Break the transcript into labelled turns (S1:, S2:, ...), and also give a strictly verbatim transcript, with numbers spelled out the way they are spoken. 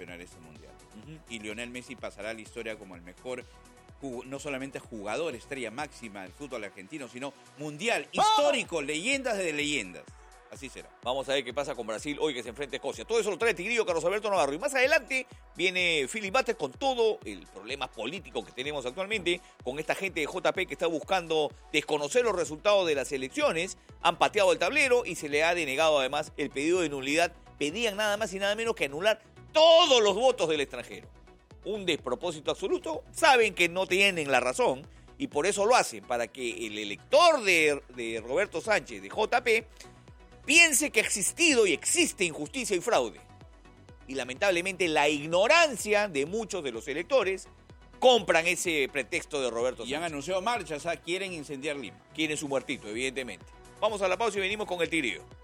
S1: campeonar este mundial. Uh-huh. Y Lionel Messi pasará a la historia como el mejor, no solamente jugador, estrella máxima del fútbol argentino, sino mundial, ¡oh! Histórico, leyendas de leyendas. Así será.
S2: Vamos a ver qué pasa con Brasil hoy que se enfrenta a Escocia. Todo eso lo trae Tigrillo Carlos Alberto Navarro. Y más adelante viene Philip Bates con todo el problema político que tenemos actualmente, con esta gente de J P que está buscando desconocer los resultados de las elecciones. Han pateado el tablero y se le ha denegado además el pedido de nulidad. Pedían nada más y nada menos que anular todos los votos del extranjero. Un despropósito absoluto. Saben que no tienen la razón y por eso lo hacen, para que el elector de, de Roberto Sánchez, de J P, piense que ha existido y existe injusticia y fraude. Y lamentablemente la ignorancia de muchos de los electores compran ese pretexto de Roberto Sánchez.
S1: Y han anunciado marchas, ¿ah? Quieren incendiar Lima.
S2: Quieren su muertito, evidentemente. Vamos a la pausa y venimos con el Tigrillo.